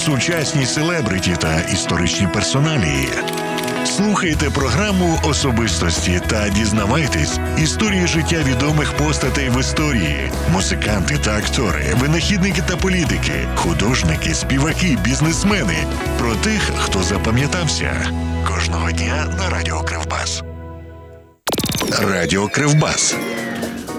сучасні селебриті та історичні персоналії. Слухайте програму «Особистості» та дізнавайтесь історії життя відомих постатей в історії. Музиканти та актори, винахідники та політики, художники, співаки, бізнесмени. Про тих, хто запам'ятався. Кожного дня на Радіо Кривбас. Радіо Кривбас.